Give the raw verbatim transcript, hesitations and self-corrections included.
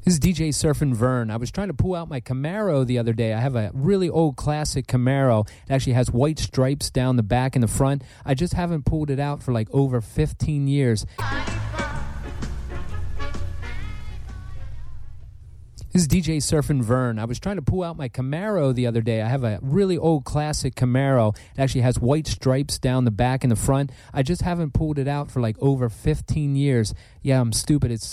This is D J Surfin' Vern. I was trying to pull out my Camaro the other day. I have a really old classic Camaro. It actually has white stripes down the back and the front. I just haven't pulled it out for like over fifteen years. This is D J Surfin' Vern. I was trying to pull out my Camaro the other day. I have a really old classic Camaro. It actually has white stripes down the back and the front. I just haven't pulled it out for like over fifteen years. Yeah, I'm stupid. It's